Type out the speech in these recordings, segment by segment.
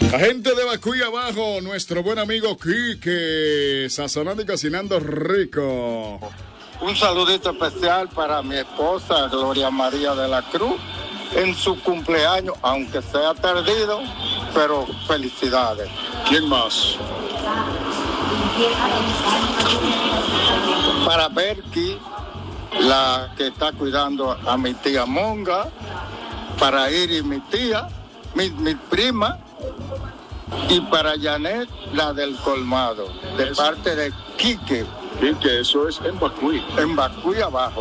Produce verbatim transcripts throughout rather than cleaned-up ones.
La gente de Bacuy abajo, nuestro buen amigo Quique, sazonando y cocinando rico. Un saludito especial para mi esposa Gloria María de la Cruz en su cumpleaños, aunque sea tardío, pero felicidades. ¿Quién más? Para Berky, la que está cuidando a mi tía Monga, para Iris, mi tía, mi, mi prima, y para Janet, la del colmado, de eso. Parte de Quique. Quique, eso es en Bacuy. En Bacuy abajo.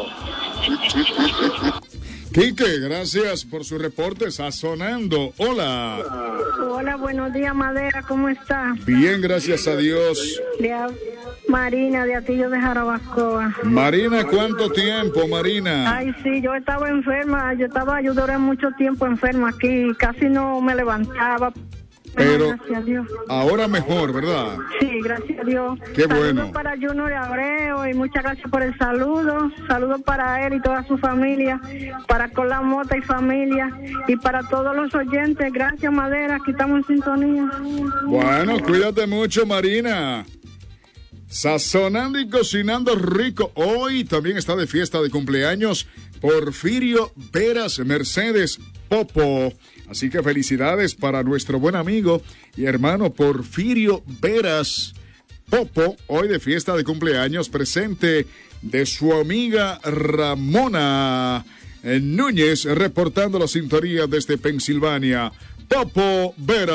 Quique, gracias por su reporte, sazonando. Hola. Hola, buenos días, Madera, ¿cómo está? Bien, gracias a Dios. De a... Marina, de Atillo de Jarabacoa. Marina, ¿cuánto tiempo, Marina? Ay, sí, yo estaba enferma, yo estaba, yo duré mucho tiempo enferma aquí, casi no me levantaba. Pero gracias a Dios. Ahora mejor, ¿verdad? Sí, gracias a Dios. Qué Saludos bueno. Para Junior Abreu y muchas gracias por el saludo. Saludos para él y toda su familia, para Cola Mota y familia y para todos los oyentes. Gracias, Madera, aquí estamos en sintonía. Bueno, cuídate mucho, Marina. Sazonando y cocinando rico. Hoy también está de fiesta de cumpleaños Porfirio Veras Mercedes Popo. Así que felicidades para nuestro buen amigo y hermano Porfirio Veras Popo. Hoy de fiesta de cumpleaños, presente de su amiga Ramona Núñez, reportando la sintonía desde Pensilvania. Popo Veras.